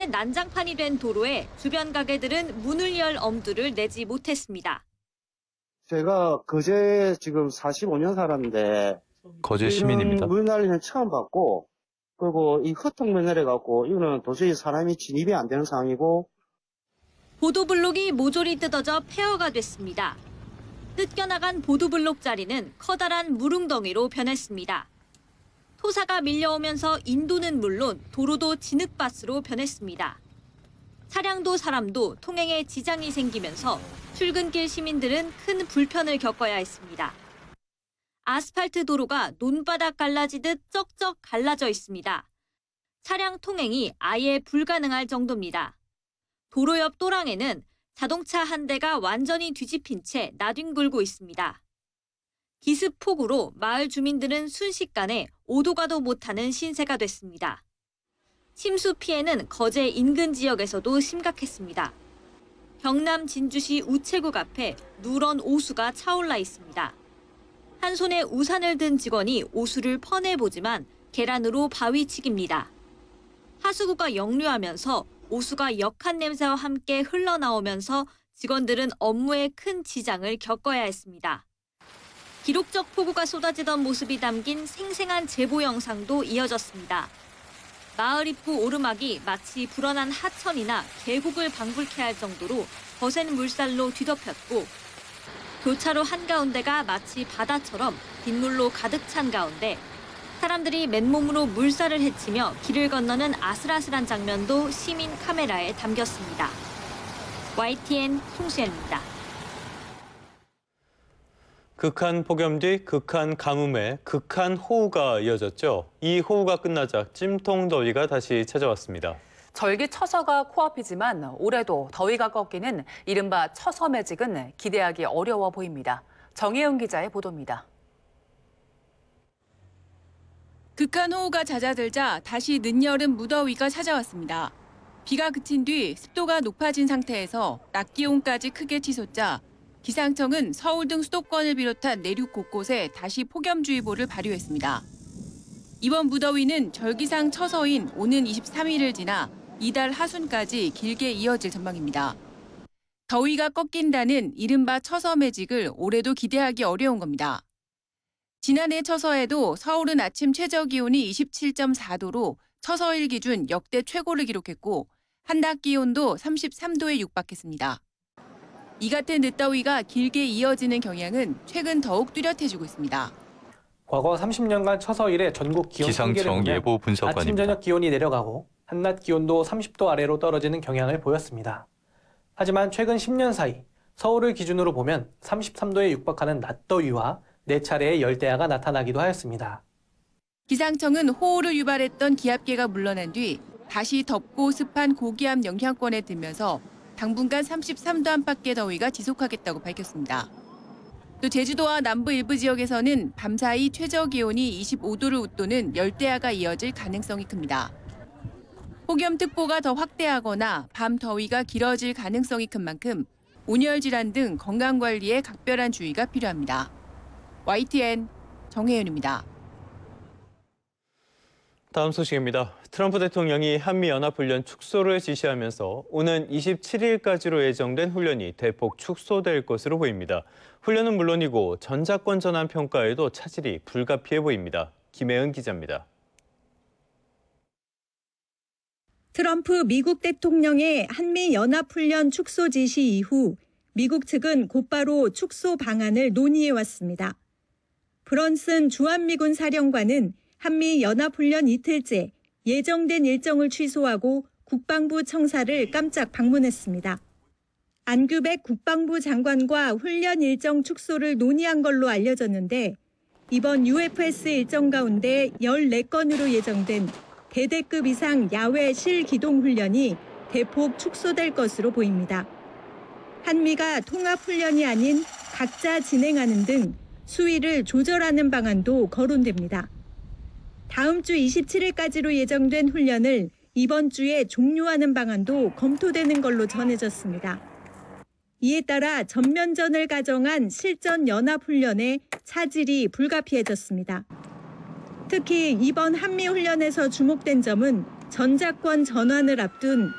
난장판이 된 도로에 주변 가게들은 문을 열 엄두를 내지 못했습니다. 제가 거제 지금 45년 살았는데 거제 이런 시민입니다. 물 난리는 처음 봤고, 그리고 이 흙탕물 내려갖고 이거는 도저히 사람이 진입이 안 되는 상황이고. 보도블록이 모조리 뜯어져 폐허가 됐습니다. 뜯겨나간 보도블록 자리는 커다란 물웅덩이로 변했습니다. 토사가 밀려오면서 인도는 물론 도로도 진흙밭으로 변했습니다. 차량도 사람도 통행에 지장이 생기면서 출근길 시민들은 큰 불편을 겪어야 했습니다. 아스팔트 도로가 논바닥 갈라지듯 쩍쩍 갈라져 있습니다. 차량 통행이 아예 불가능할 정도입니다. 도로 옆 또랑에는 자동차 한 대가 완전히 뒤집힌 채 나뒹굴고 있습니다. 기습폭우로 마을 주민들은 순식간에 오도 가도 못하는 신세가 됐습니다. 침수 피해는 거제 인근 지역에서도 심각했습니다. 경남 진주시 우체국 앞에 누런 오수가 차올라 있습니다. 한 손에 우산을 든 직원이 오수를 퍼내보지만 계란으로 바위치기입니다. 하수구가 역류하면서 오수가 역한 냄새와 함께 흘러나오면서 직원들은 업무에 큰 지장을 겪어야 했습니다. 기록적 폭우가 쏟아지던 모습이 담긴 생생한 제보 영상도 이어졌습니다. 마을 입구 오르막이 마치 불어난 하천이나 계곡을 방불케 할 정도로 거센 물살로 뒤덮였고, 교차로 한가운데가 마치 바다처럼 빗물로 가득 찬 가운데 사람들이 맨몸으로 물살을 헤치며 길을 건너는 아슬아슬한 장면도 시민 카메라에 담겼습니다. YTN 송수연입니다. 극한 폭염 뒤 극한 가뭄에 극한 호우가 이어졌죠. 이 호우가 끝나자 찜통 더위가 다시 찾아왔습니다. 절기처서가 코앞이지만 올해도 더위가 꺾이는 이른바 처서매직은 기대하기 어려워 보입니다. 정혜영 기자의 보도입니다. 극한 호우가 잦아들자 다시 늦여름 무더위가 찾아왔습니다. 비가 그친 뒤 습도가 높아진 상태에서 낮 기온까지 크게 치솟자 기상청은 서울 등 수도권을 비롯한 내륙 곳곳에 다시 폭염주의보를 발효했습니다. 이번 무더위는 절기상 처서인 오는 23일을 지나 이달 하순까지 길게 이어질 전망입니다. 더위가 꺾인다는 이른바 처서매직을 올해도 기대하기 어려운 겁니다. 지난해 처서에도 서울은 아침 최저기온이 27.4도로 처서일 기준 역대 최고를 기록했고 한낮 기온도 33도에 육박했습니다. 이 같은 늦더위가 길게 이어지는 경향은 최근 더욱 뚜렷해지고 있습니다. 과거 30년간 처서 이래 전국 기온 통계를 기상청 보면 예보 분석관입니다. 아침 저녁 기온이 내려가고 한낮 기온도 30도 아래로 떨어지는 경향을 보였습니다. 하지만 최근 10년 사이 서울을 기준으로 보면 33도에 육박하는 낮더위와 4차례의 열대야가 나타나기도 하였습니다. 기상청은 호우를 유발했던 기압계가 물러난 뒤 다시 덥고 습한 고기압 영향권에 들면서 당분간 33도 안팎의 더위가 지속하겠다고 밝혔습니다. 또 제주도와 남부 일부 지역에서는 밤사이 최저기온이 25도를 웃도는 열대야가 이어질 가능성이 큽니다. 폭염특보가 더 확대하거나 밤 더위가 길어질 가능성이 큰 만큼 온열 질환 등 건강관리에 각별한 주의가 필요합니다. YTN 정혜윤입니다. 다음 소식입니다. 트럼프 대통령이 한미연합훈련 축소를 지시하면서 오는 27일까지로 예정된 훈련이 대폭 축소될 것으로 보입니다. 훈련은 물론이고 전작권 전환 평가에도 차질이 불가피해 보입니다. 김혜은 기자입니다. 트럼프 미국 대통령의 한미연합훈련 축소 지시 이후 미국 측은 곧바로 축소 방안을 논의해왔습니다. 브런슨 주한미군 사령관은 한미연합훈련 이틀째 예정된 일정을 취소하고 국방부 청사를 깜짝 방문했습니다. 안규백 국방부 장관과 훈련 일정 축소를 논의한 걸로 알려졌는데 이번 UFS 일정 가운데 14건으로 예정된 대대급 이상 야외 실기동 훈련이 대폭 축소될 것으로 보입니다. 한미가 통합훈련이 아닌 각자 진행하는 등 수위를 조절하는 방안도 거론됩니다. 다음 주 27일까지로 예정된 훈련을 이번 주에 종료하는 방안도 검토되는 걸로 전해졌습니다. 이에 따라 전면전을 가정한 실전 연합훈련에 차질이 불가피해졌습니다. 특히 이번 한미훈련에서 주목된 점은 전작권 전환을 앞둔